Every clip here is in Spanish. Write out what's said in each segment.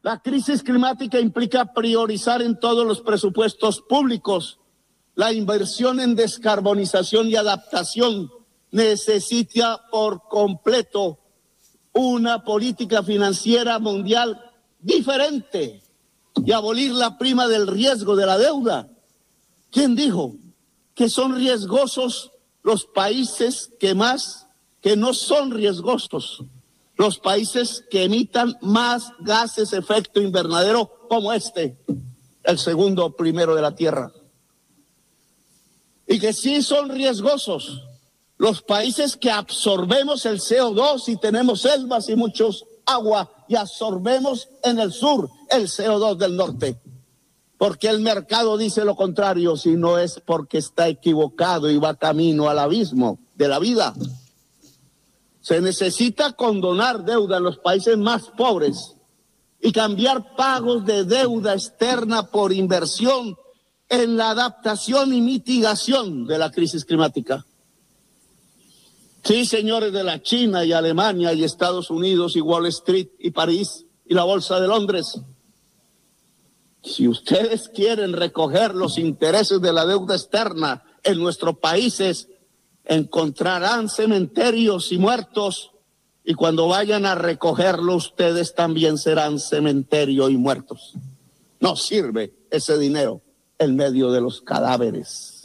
La crisis climática implica priorizar en todos los presupuestos públicos la inversión en descarbonización y adaptación. Necesita por completo una política financiera mundial diferente y abolir la prima del riesgo de la deuda. ¿Quién dijo que son riesgosos los países que no son riesgosos? Los países que emitan más gases efecto invernadero como el segundo primero de la Tierra. Y que sí son riesgosos los países que absorbemos el CO2 y tenemos selvas y muchos agua y absorbemos en el sur el CO2 del norte. Porque el mercado dice lo contrario, si no es porque está equivocado y va camino al abismo de la vida. Se necesita condonar deuda en los países más pobres y cambiar pagos de deuda externa por inversión en la adaptación y mitigación de la crisis climática. Sí, señores de la China y Alemania y Estados Unidos y Wall Street y París y la Bolsa de Londres. Si ustedes quieren recoger los intereses de la deuda externa en nuestros países, encontrarán cementerios y muertos, y cuando vayan a recogerlo, ustedes también serán cementerio y muertos. No sirve ese dinero en medio de los cadáveres.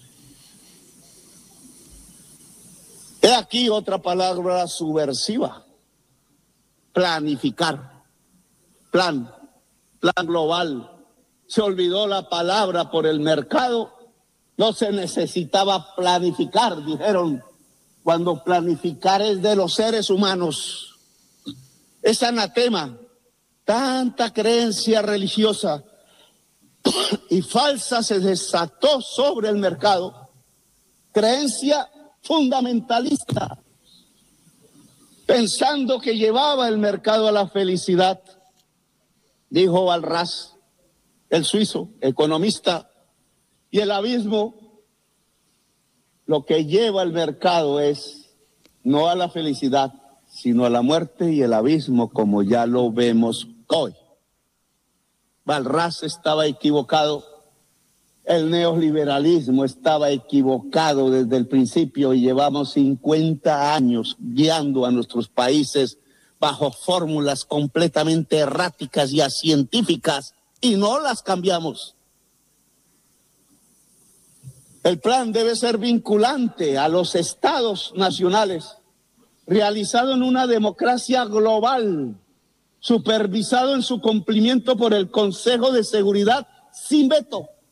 He aquí otra palabra subversiva: planificar. Plan global. Se olvidó la palabra por el mercado. No se necesitaba planificar, dijeron, cuando planificar es de los seres humanos. Es anatema. Tanta creencia religiosa y falsa se desató sobre el mercado. Creencia fundamentalista, pensando que llevaba el mercado a la felicidad. Dijo Walras, el suizo, economista, y el abismo, lo que lleva el mercado es no a la felicidad, sino a la muerte y el abismo, como ya lo vemos hoy. Walras estaba equivocado, el neoliberalismo estaba equivocado desde el principio y llevamos 50 años guiando a nuestros países bajo fórmulas completamente erráticas y acientíficas, y no las cambiamos. El plan debe ser vinculante a los estados nacionales, realizado en una democracia global, supervisado en su cumplimiento por el Consejo de Seguridad sin veto.